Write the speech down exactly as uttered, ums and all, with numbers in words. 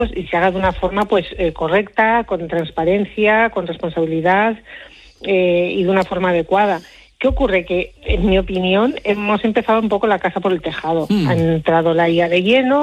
y se haga de una forma pues eh, correcta, con transparencia, con responsabilidad eh, y de una forma adecuada. ¿Qué ocurre? Que, en mi opinión, hemos empezado un poco la casa por el tejado. Mm. Ha entrado la I A de lleno.